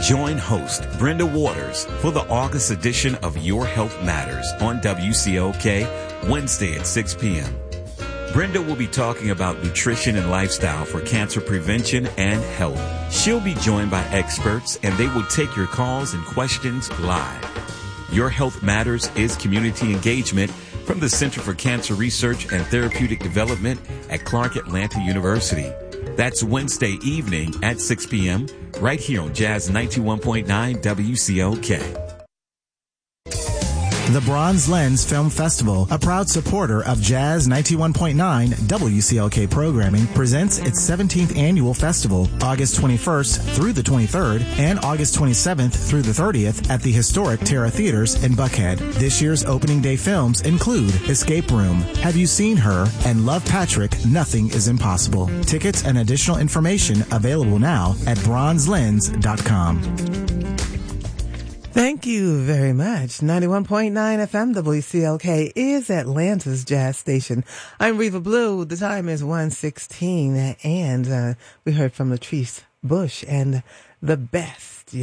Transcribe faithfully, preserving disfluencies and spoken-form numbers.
Join host Brenda Waters for the August edition of Your Health Matters on W C L K, Wednesday at six p.m. Brenda will be talking about nutrition and lifestyle for cancer prevention and health. She'll be joined by experts, and they will take your calls and questions live. Your Health Matters is community engagement from the Center for Cancer Research and Therapeutic Development at Clark Atlanta University. That's Wednesday evening at six p.m. right here on Jazz ninety-one point nine W C L K. The Bronze Lens Film Festival, a proud supporter of Jazz ninety-one point nine W C L K programming, presents its seventeenth annual festival, August twenty-first through the twenty-third and August twenty-seventh through the thirtieth at the historic Terra Theaters in Buckhead. This year's opening day films include Escape Room, Have You Seen Her, and Love Patrick, Nothing is Impossible. Tickets and additional information available now at bronze lens dot com. Thank you very much. ninety-one point nine F M W C L K is Atlanta's jazz station. I'm Reva Blue. The time is one sixteen, and uh, we heard from Latrice Bush and The Best.